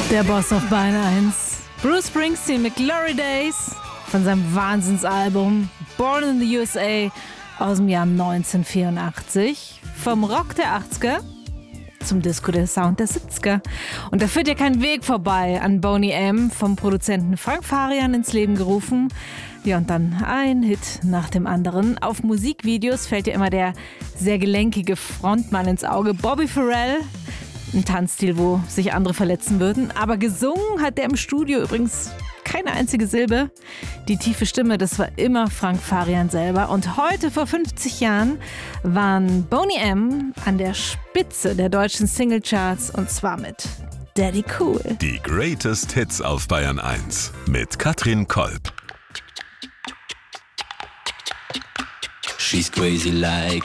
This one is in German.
Der Boss auf Bein 1. Bruce Springsteen mit Glory Days von seinem Wahnsinnsalbum Born in the USA aus dem Jahr 1984. Vom Rock der 80er zum Disco der Sound der 70er. Und da führt ja kein Weg vorbei an Boney M., vom Produzenten Frank Farian ins Leben gerufen. Ja, und dann ein Hit nach dem anderen. Auf Musikvideos fällt ja immer der sehr gelenkige Frontmann ins Auge, Bobby Farrell. Ein Tanzstil, wo sich andere verletzen würden. Aber gesungen hat der im Studio übrigens keine einzige Silbe. Die tiefe Stimme, das war immer Frank Farian selber. Und heute, vor 50 Jahren, waren Boney M. an der Spitze der deutschen Singlecharts, und zwar mit Daddy Cool. Die Greatest Hits auf Bayern 1 mit Katrin Kolb. She's crazy like